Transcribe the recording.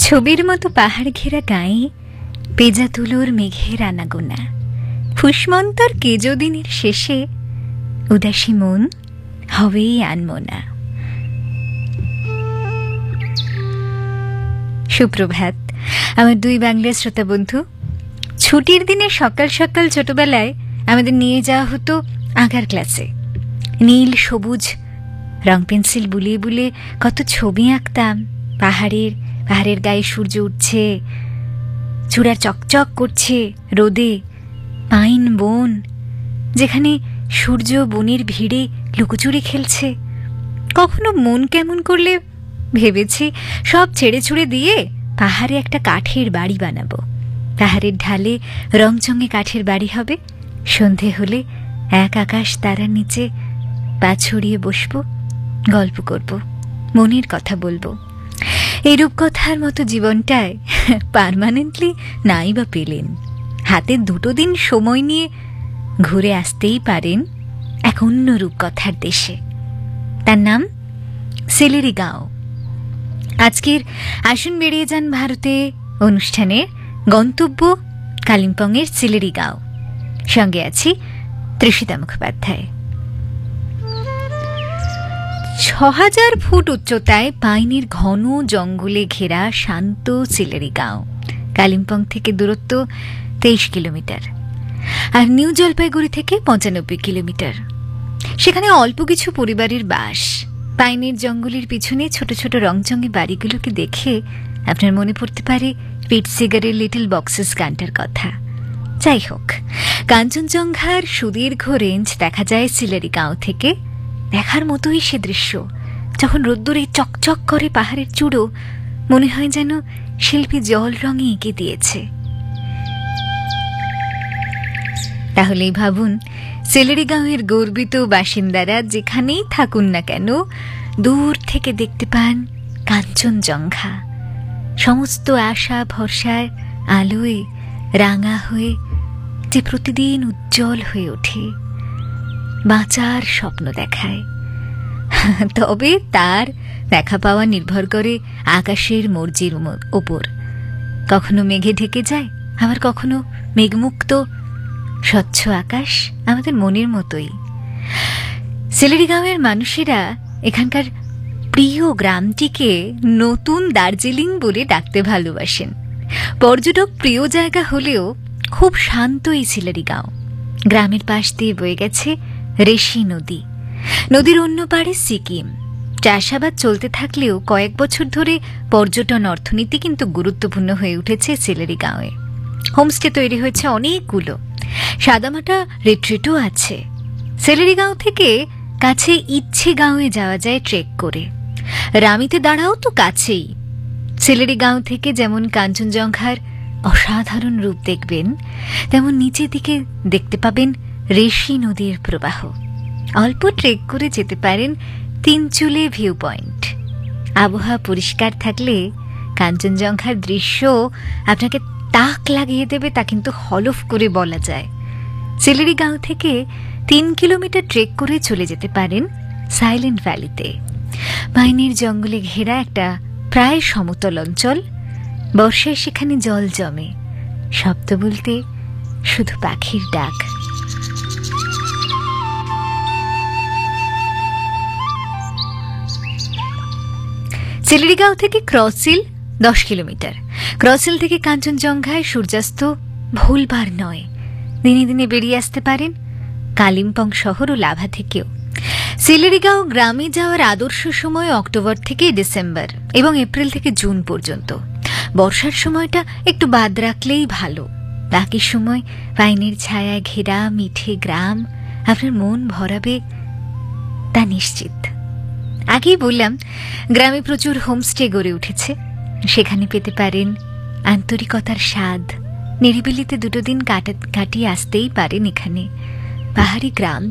ছবির মতো পাহাড় ঘেরা গায়ে পেজা তুলোর মেঘের আনাগোনা, ফুসমন্তর কেজো দিনের শেষে উদাসী মন হবেই আনমনা। সুপ্রভাত আমার দুই বাংলার শ্রোতা বন্ধু। ছুটির দিনে সকাল সকাল ছোটবেলায় আমাদের নিয়ে যাওয়া হতো আঁকার ক্লাসে। নীল সবুজ রং পেন্সিল বুলিয়ে বুলিয়ে কত ছবি আঁকতাম। পাহাড়ের গায়ে সূর্য উঠছে, চূড়া চকচক করছে রোদে, পাইন বন যেখানে সূর্য বনের ভিড়ে লুকোচুরি খেলছে। কখনো মন কেমন করলে ভেবেছি সব ছেড়ে ছুড়ে দিয়ে পাহাড়ে একটা কাঠের বাড়ি বানাবো। পাহাড়ের ঢালে রংচঙে কাঠের বাড়ি হবে। সন্ধে হলে এক আকাশ তারার নিচে পা ছড়িয়ে বসবো, গল্প করব, মনের কথা বলবো। এই রূপকথার মতো জীবনটায় পার্মানেন্টলি নাই বা পেলেন, হাতে দুটো দিন সময় নিয়ে ঘুরে আসতেই পারেন এক অন্য রূপকথার দেশে। তার নাম সিলেরিগাঁও। আজকের আসুন বেরিয়ে যান ভারতে অনুষ্ঠানের গন্তব্য কালিম্পংয়ের সিলেরিগাঁও। সঙ্গে আছি তৃষিতা মুখোপাধ্যায়। ৬,০০০ ফুট উচ্চতায় পাইনের ঘন জঙ্গলে ঘেরা শান্ত সিলেরিগাঁও। কালিম্পং থেকে দূরত্ব ২৩ কিলোমিটার আর নিউ জলপাইগুড়ি থেকে ৯৫ কিলোমিটার। সেখানে অল্প কিছু পরিবারের বাস। পাইনের জঙ্গলের পিছনে ছোট ছোট রংচঙে বাড়িগুলোকে দেখে আপনার মনে পড়তে পারে পিট সিগারের লিটল বক্সেস গানটার কথা। যাই হোক, কাঞ্চনজঙ্ঘার সুদীর্ঘ রেঞ্জ দেখা যায় সিলেরিগাঁও থেকে। দেখার মতোই সে দৃশ্য। যখন রোদ্দুরে চকচক করে পাহাড়ের চূড়ো, মনে হয় যেন শিল্পী জল রঙে এঁকে দিয়েছে। তাহলেই ভাবুন, সিলেরিগাঁওয়ের গর্বিত বাসিন্দারা যেখানেই থাকুন না কেন, দূর থেকে দেখতে পান কাঞ্চনজঙ্ঘা সমস্ত আশা ভরসার আলোয় রাঙা হয়ে যে প্রতিদিন উজ্জ্বল হয়ে ওঠে, বাঁচার স্বপ্ন দেখায়। তবে তার দেখা পাওয়া নির্ভর করে আকাশের মর্জির ওপর। কখনো মেঘে ঢেকে যায়, আবার কখনো মেঘমুক্ত স্বচ্ছ আকাশ আমাদের মনের মতোই। সিলেরিগাঁওয়ের মানুষেরা এখানকার প্রিয় গ্রামটিকে নতুন দার্জিলিং বলে ডাকতে ভালোবাসেন। পর্যটক প্রিয় জায়গা হলেও খুব শান্ত এই সিলেরিগাঁও। গ্রামের পাশ দিয়ে বয়ে গেছে রেশি নদী। নদীর অন্য পাড়ে সিকিম। চাষাবাদ চলতে থাকলেও কয়েক বছর ধরে পর্যটন অর্থনীতি কিন্তু গুরুত্বপূর্ণ হয়ে উঠেছে সিলেরিগাঁওয়ে। হোমস্টে তৈরি হয়েছে অনেকগুলো, সাদামাটা রিট্রিটও আছে। সিলেরিগাঁও থেকে কাছে ইচ্ছেগাঁওয়ে যাওয়া যায় ট্রেক করে। রামিতে দাঁড়াও তো কাছেই। সিলেরিগাঁও থেকে যেমন কাঞ্চনজঙ্ঘার অসাধারণ রূপ দেখবেন, তেমন নিচের দিকে দেখতে পাবেন রেশি নদীর প্রবাহ। অল্প ট্রেক করে যেতে পারেন তিনচুলে ভিউ পয়েন্ট। আবহাওয়া পরিষ্কার থাকলে কাঞ্চনজঙ্ঘার দৃশ্য আপনাকে তাক লাগিয়ে দেবে, তা কিন্তু হলফ করে বলা যায়। সিলেরিগাঁও থেকে ৩ কিলোমিটার ট্রেক করে চলে যেতে পারেন সাইলেন্ট ভ্যালিতে। পাইনের জঙ্গলে ঘেরা একটা প্রায় সমতল অঞ্চল। বর্ষায় সেখানে জল জমে, শব্দ বলতে শুধু পাখির ডাক। সিলেরিগাঁও থেকে ক্রসিল ১০ কিলোমিটার। ক্রসিল থেকে কাঞ্চনজঙ্ঘায় সূর্যাস্ত ভুলবার নয়। দিনে দিনে বেরিয়ে আসতে পারেন কালিম্পং শহর ও লাভা থেকেও। সিলেরিগাঁও গ্রামে যাওয়ার আদর্শ সময় অক্টোবর থেকে ডিসেম্বর এবং এপ্রিল থেকে জুন পর্যন্ত। বর্ষার সময়টা একটু বাদ রাখলেই ভালো। বাকি সময় পাইনের ছায়ায় ঘেরা মিঠে গ্রাম আপনার মন ভরাবে, তা নিশ্চিত। আগেই বললাম, গ্রামে প্রচুর হোমস্টে গড়ে উঠেছে। সেখানে পেতে পারেন আন্তরিকতার স্বাদ। নিরিবিলিতে দুটো দিন কাটিয়ে আসতেই পারেন এখানে। পাহাড়ি গ্রাম